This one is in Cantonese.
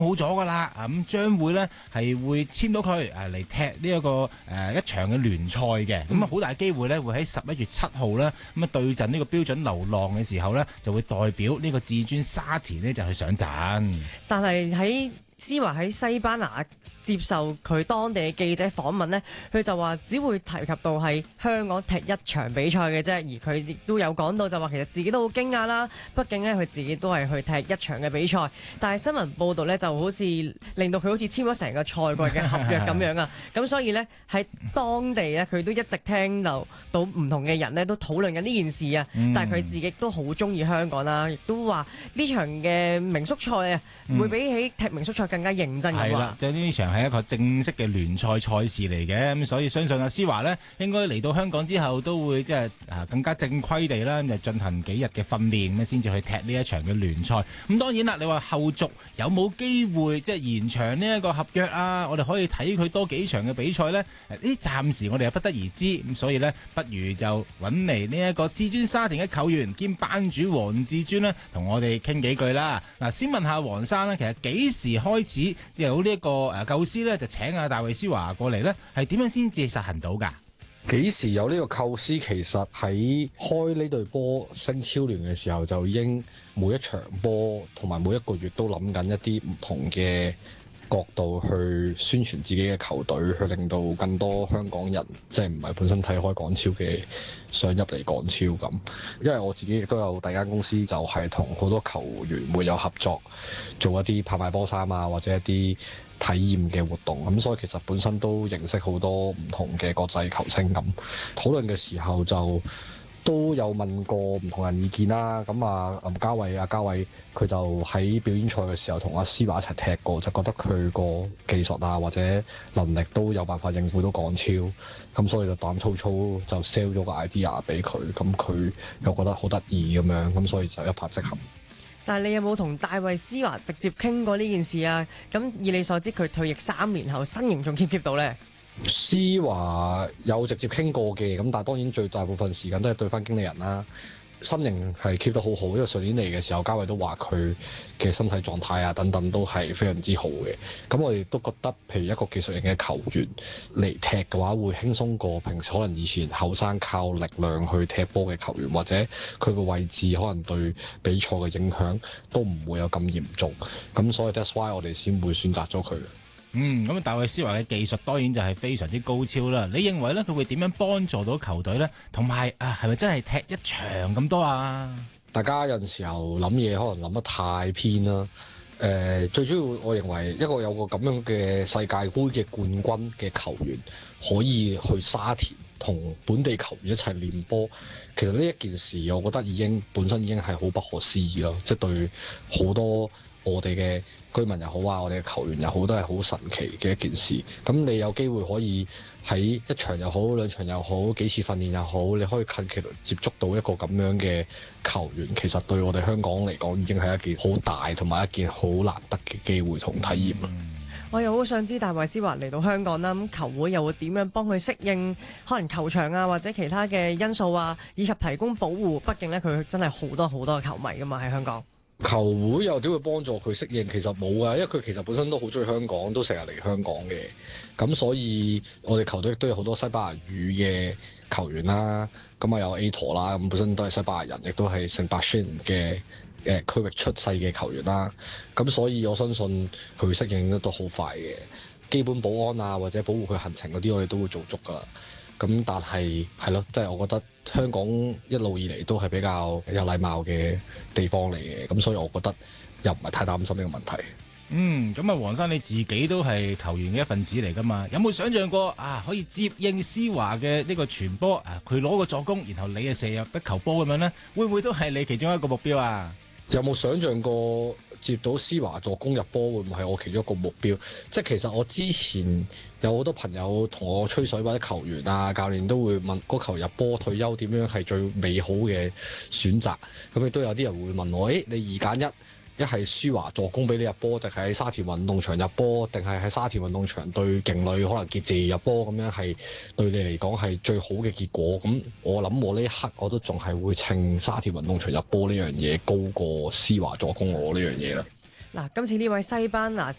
好咗噶啦，咁將會咧係會簽到佢嚟踢呢一個一場嘅聯賽嘅，咁啊好大機會咧會喺11月7號咧咁啊對陣呢個標準流浪嘅時候咧就會代表呢個至尊沙田呢就去上陣。 但係喺施華喺西班牙接受佢當地嘅記者訪問呢，佢就話只會提及到係香港踢一場比賽嘅啫，而佢亦都有講到就話其實自己都好驚訝啦，畢竟呢，佢自己都係去踢一場嘅比賽，但係新聞報導呢，就好似令到佢好似簽咗成個賽季嘅合約咁樣啊，咁所以呢，喺當地呢，佢都一直聽到唔同嘅人呢都討論緊呢件事啊，但係佢自己都好中意香港啦，亦都話呢場嘅名宿賽啊，會比起踢名宿賽更加認真嘅話， 即係呢場係一個正式嘅聯賽賽事嚟嘅，咁所以相信阿施華呢應該嚟到香港之後都會即係更加正規地啦，就進行幾日嘅訓練咁先至去踢呢一場嘅聯賽。咁當然啦，你話後續有冇機會即係延長呢一個合約啊？我哋可以睇佢多幾場嘅比賽呢？呢暫時我哋又不得而知，咁所以呢，不如就揾嚟呢一個至尊沙田嘅球員兼班主黃志尊呢，同我哋傾幾句啦。嗱，先問下黃生呢，其實幾時開始有呢一個構思呢？就請阿大衛施華過嚟呢，係點樣先至實行到㗎？ 幾時有呢個構思？其實喺開呢隊波升超聯嘅時候，就已經每一場波同埋每一個月都諗緊一啲唔同嘅角度去宣傳自己嘅球隊，去令到更多香港人即係唔係本身睇開港超嘅想入嚟港超咁。因為我自己亦都有第間公司，就係同好多球員會有合作，做一啲拍賣波衫啊，或者一啲體驗嘅活動，咁所以其實本身都認識好多唔同嘅國際球星咁。討論嘅時候就都有問過唔同人意見啦。咁林家偉阿家偉佢就喺表演賽嘅時候同阿施華一齊踢過，就覺得佢個技術啊或者能力都有辦法應付到港超，咁所以就膽粗粗就 sell 咗個 idea 俾佢，咁佢又覺得好得意咁樣，咁所以就一拍即合。 但係你有冇同大衛施華直接傾過呢件事啊？咁以你所知，佢退役3年後身形仲 keep 到呢？ 施華有直接傾過嘅，咁但係當然最大部分時間都係對翻經理人啦。身形係 keep 得好好，因為上年嚟嘅時候，嘉偉都話佢嘅身體狀態啊等等都係非常之好嘅。咁我哋都覺得，譬如一個技術型嘅球員嚟踢嘅話，會輕鬆過平時可能以前後生靠力量去踢波嘅球員，或者佢個位置可能對比賽嘅影響都唔會有咁嚴重。咁所以 that's why 我哋先會選擇咗佢。 咁大衛施華嘅技術當然就係非常之高超啦。你認為咧佢會點樣幫助到球隊呢？同埋係咪真係踢一場咁多啊？ 大家有陣時候諗嘢可能諗得太偏啦。最主要我認為一個有個咁樣嘅世界盃嘅冠軍嘅球員可以去沙田同本地球員一齊練波，其實呢一件事我覺得本身已經係好不可思議咯。即係對好多我哋嘅居民又好啊，我哋嘅球員又好，都係好神奇嘅一件事。咁你有機會可以喺一場又好，兩場又好，幾次訓練又好，你可以近距離接觸到一個咁樣嘅球員，其實對我哋香港嚟講已經係一件好大同埋一件好難得嘅機會同體驗啦。 我又好想知大衛施華嚟到香港啦，咁球會又會點樣幫佢適應可能球場啊或者其他嘅因素啊，以及提供保護？畢竟呢，佢真係好多好多嘅球迷噶嘛喺香港。 球會又點會幫助佢適應？其實冇啊，因為佢其實本身都好中意香港，都成日嚟香港嘅。咁所以我哋球隊亦都有好多西班牙語嘅球員啦。咁有 A 陀啦，咁本身都係西班牙人，亦都係聖巴宣嘅區域出世嘅球員啦。咁所以我相信佢適應得都好快嘅。基本保安啊或者保護佢行程嗰啲，我哋都會做足㗎啦。咁但係咯，即係我覺得香港一路以嚟都係比較有禮貌嘅地方嚟嘅，咁所以我覺得又唔係太擔心呢個問題。 咁黃生你自己都係球員嘅一份子嚟㗎嘛？有冇想象過可以接應施華嘅呢個傳波佢攞個助攻，然後你射入一球波咁樣呢？會唔會都係你其中一個目標啊？ 有冇想象過接到施華助攻入波會唔係我其中一個目標？即係其實我之前有好多朋友同我吹水，或者球員啊、教練都會問嗰球入波退休點樣係最美好嘅選擇。咁亦都有啲人會問我：你二揀一係施華助攻俾你入波，定係喺沙田運動場入波，定係喺沙田運動場對勁旅可能傑志入波咁樣係對你嚟講係最好嘅結果？咁我諗我呢一刻我都仲係會稱沙田運動場入波呢樣嘢高過施華助攻我呢樣嘢啦。 嗱，今次呢位西班牙